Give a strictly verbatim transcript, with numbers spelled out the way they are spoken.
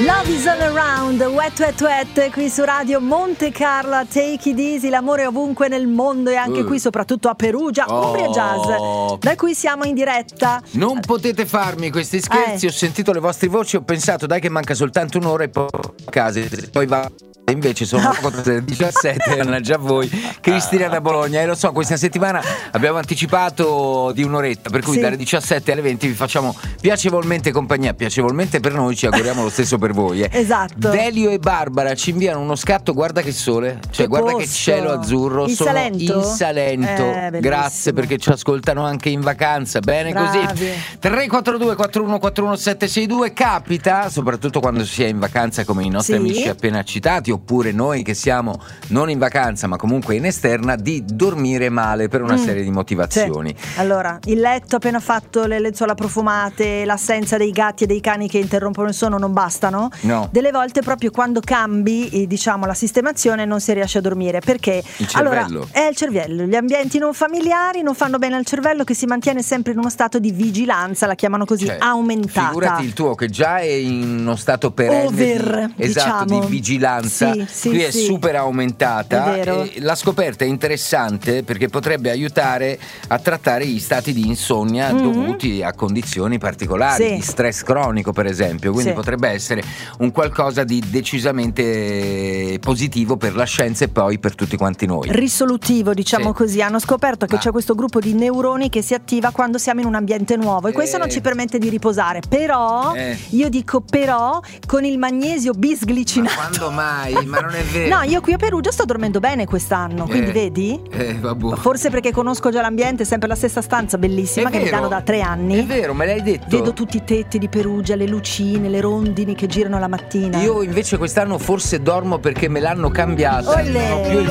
Love is all around, wet wet wet, qui su Radio Monte Carlo, Take It Easy, l'amore ovunque nel mondo e anche uh. qui soprattutto a Perugia, oh. Umbria Jazz, da cui siamo in diretta. Non potete farmi questi scherzi, eh. ho sentito le vostre voci, ho pensato dai che manca soltanto un'ora e poi a casa, poi va. Invece sono le diciassette, mannaggia a voi. Cristina da Bologna, e lo so, questa settimana abbiamo anticipato di un'oretta, per cui sì. dalle diciassette alle venti vi facciamo piacevolmente compagnia, piacevolmente per noi, ci auguriamo lo stesso per voi. Eh. Esatto. Delio e Barbara ci inviano uno scatto, guarda che sole, cioè che guarda posto. Che cielo azzurro, in sono Salento? in Salento. Eh, grazie perché ci ascoltano anche in vacanza, bene. Bravi. Così. tre quattro due quattro uno quattro uno sette sei due, capita, soprattutto quando si è in vacanza come i nostri sì. amici appena citati, oppure noi che siamo non in vacanza ma comunque in esterna, di dormire male per una mm. serie di motivazioni. Sì. Allora, il letto appena fatto, le lenzuola profumate, l'assenza dei gatti e dei cani che interrompono il sonno non bastano. No. Delle volte proprio quando cambi, diciamo, la sistemazione non si riesce a dormire, perché il cervello. Allora, è il cervello, gli ambienti non familiari non fanno bene al cervello, che si mantiene sempre in uno stato di vigilanza, la chiamano così, cioè, aumentata. Figurati il tuo che già è in uno stato perenne over, di, esatto, diciamo. di vigilanza. Sì, sì, qui è sì. super aumentata. È vero. E la scoperta è interessante perché potrebbe aiutare a trattare gli stati di insonnia mm-hmm. dovuti a condizioni particolari, sì. di stress cronico per esempio, quindi sì. potrebbe essere un qualcosa di decisamente positivo per la scienza e poi per tutti quanti noi. Risolutivo, diciamo sì. così. Hanno scoperto che ah. c'è questo gruppo di neuroni che si attiva quando siamo in un ambiente nuovo e eh. questo non ci permette di riposare, però eh. io dico però con il magnesio bisglicinato. Ma quando mai? Ma non è vero. No, io qui a Perugia sto dormendo bene quest'anno, quindi eh, vedi? Eh, vabbè. Forse perché conosco già l'ambiente, sempre la stessa stanza bellissima è che vero. mi danno da tre anni. È vero, me l'hai detto. Vedo tutti i tetti di Perugia, le lucine, le rondini che girano la mattina. Io invece quest'anno forse dormo perché me l'hanno cambiato. Olè. Non ho più il